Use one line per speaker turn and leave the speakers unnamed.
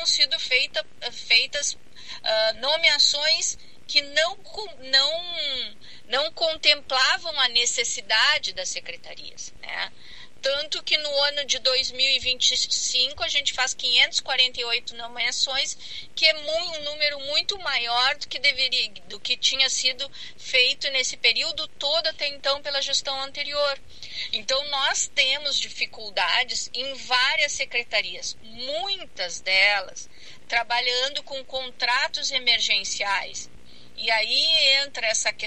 haviam sido feitas nomeações que não contemplavam a necessidade das secretarias, né? Tanto que no ano de 2025 a gente faz 548 nomeações, que é um número muito maior do que tinha sido feito nesse período todo até então pela gestão anterior. Então nós temos dificuldades em várias secretarias, muitas delas trabalhando com contratos emergenciais. E aí entra essa questão